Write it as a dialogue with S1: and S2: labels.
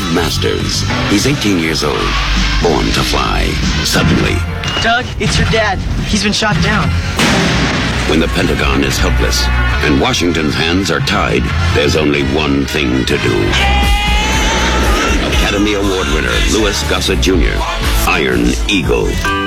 S1: Masters. He's 18 years old, born to fly. Suddenly,
S2: Doug, it's your dad. He's been shot down.
S1: when the Pentagon is helpless and Washington's hands are tied, there's only one thing to do. Academy Award winner Louis Gossett Jr., Iron Eagle.